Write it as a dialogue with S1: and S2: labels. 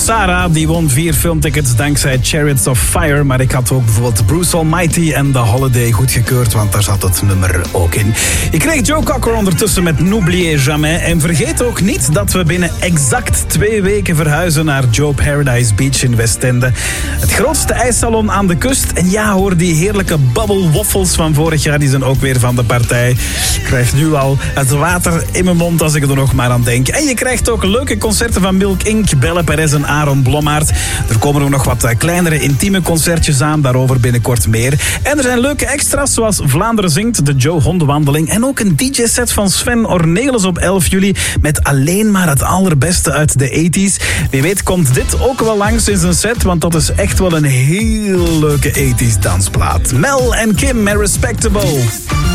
S1: Sarah, die won 4 filmtickets dankzij Chariots of Fire. Maar ik had ook bijvoorbeeld Bruce Almighty en The Holiday goedgekeurd, want daar zat het nummer ook in. Je kreeg Joe Cocker ondertussen met N'oubliez jamais. En vergeet ook niet dat we binnen exact 2 weken verhuizen naar Joe Paradise Beach in Westende. Het grootste ijssalon aan de kust. En ja hoor, die heerlijke bubble waffles van vorig jaar, die zijn ook weer van de partij. Ik krijg nu al het water in mijn mond als ik er nog maar aan denk. En je krijgt ook leuke concerten van Milk Inc., Belle Perez en Aaron Blommaert. Er komen ook nog wat kleinere intieme concertjes aan, daarover binnenkort meer. En er zijn leuke extra's zoals Vlaanderen zingt, de Joe Hondenwandeling en ook een DJ-set van Sven Ornelis op 11 juli met alleen maar het allerbeste uit de 80s. Wie weet komt dit ook wel langs in zijn set, want dat is echt wel een heel leuke 80s dansplaat. Mel en Kim met Respectable.